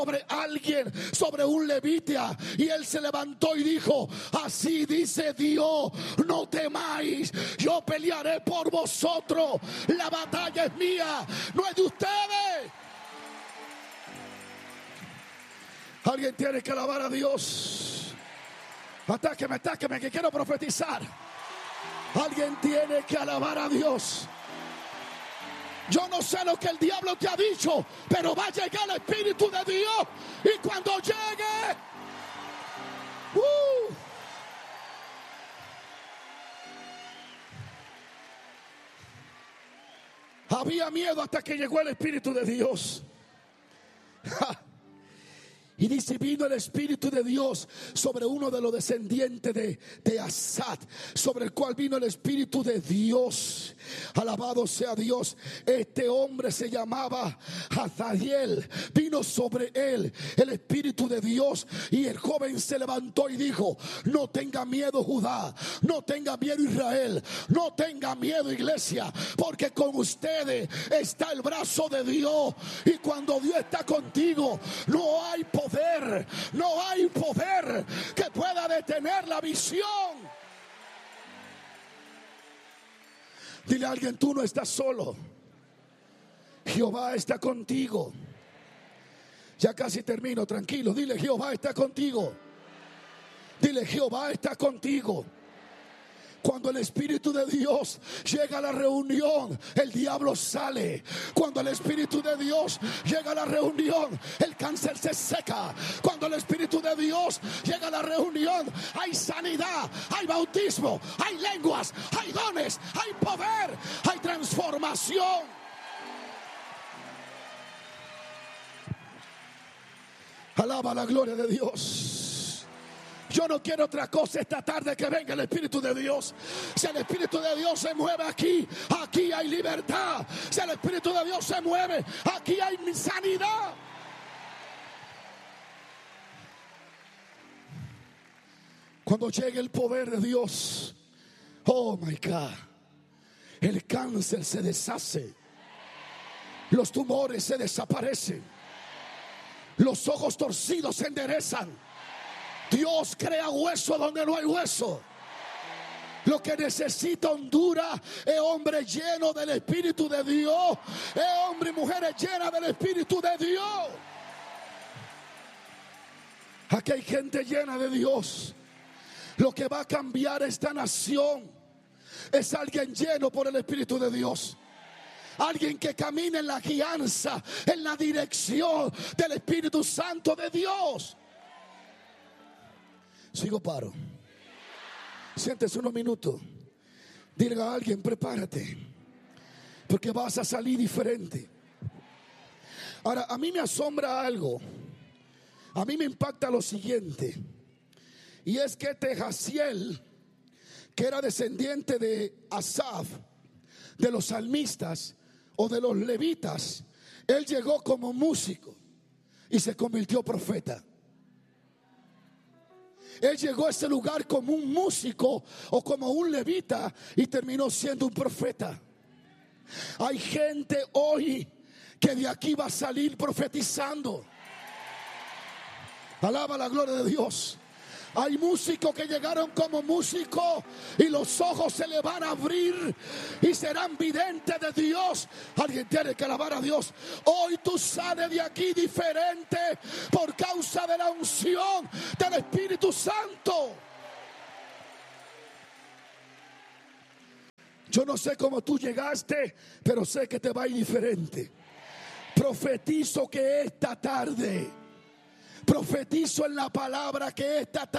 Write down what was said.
sobre alguien, sobre un levita, y él se levantó y dijo: así dice Dios, no temáis, yo pelearé por vosotros, la batalla es mía, no es de ustedes. Alguien tiene que alabar a Dios. Atáqueme, que quiero profetizar. Alguien tiene que alabar a Dios. Yo no sé lo que el diablo te ha dicho, pero va a llegar el Espíritu de Dios. Y cuando llegue, había miedo hasta que llegó el Espíritu de Dios. Y dice: vino el Espíritu de Dios sobre uno de los descendientes de Asad, sobre el cual vino el Espíritu de Dios. Alabado sea Dios. Este hombre se llamaba Hazael. Vino sobre él el Espíritu de Dios, y el joven se levantó y dijo: no tenga miedo, Judá, no tenga miedo, Israel, no tenga miedo, iglesia, porque con ustedes está el brazo de Dios. Y cuando Dios está contigo, no hay poder, no hay poder que pueda detener la visión. Dile a alguien: tú no estás solo, Jehová está contigo. Ya casi termino, tranquilo. Dile: Jehová está contigo. Dile: Jehová está contigo. Cuando el Espíritu de Dios llega a la reunión, el diablo sale. Cuando el Espíritu de Dios llega a la reunión, el cáncer se seca. Cuando el Espíritu de Dios llega a la reunión, hay sanidad, hay bautismo, hay lenguas, hay dones, hay poder, hay transformación. Alaba la gloria de Dios. Yo no quiero otra cosa esta tarde que venga el Espíritu de Dios. Si el Espíritu de Dios se mueve aquí, aquí hay libertad. Si el Espíritu de Dios se mueve, aquí hay sanidad. Cuando llegue el poder de Dios, oh my God, el cáncer se deshace, los tumores se desaparecen, los ojos torcidos se enderezan. Dios crea hueso donde no hay hueso. Lo que necesita Honduras es hombre lleno del Espíritu de Dios, es hombre y mujeres llenas del Espíritu de Dios. Aquí hay gente llena de Dios. Lo que va a cambiar esta nación es alguien lleno por el Espíritu de Dios. Alguien que camine en la guianza, en la dirección del Espíritu Santo de Dios. Sigo paro. Siéntese unos minutos. Diga a alguien: prepárate, porque vas a salir diferente. Ahora, a mí me asombra algo. A mí me impacta lo siguiente. Y es que Hazael, que era descendiente de Asaf, de los salmistas o de los levitas, él llegó como músico y se convirtió profeta. Él llegó a ese lugar como un músico o como un levita y terminó siendo un profeta. Hay gente hoy que de aquí va a salir profetizando. Alaba la gloria de Dios. Hay músicos que llegaron como músicos y los ojos se le van a abrir y serán videntes de Dios. Alguien tiene que alabar a Dios. Hoy tú sales de aquí diferente por causa de la unción del Espíritu Santo. Yo no sé cómo tú llegaste, pero sé que te va a ir diferente. Profetizo que esta tarde, profetizo en la palabra que esta tarde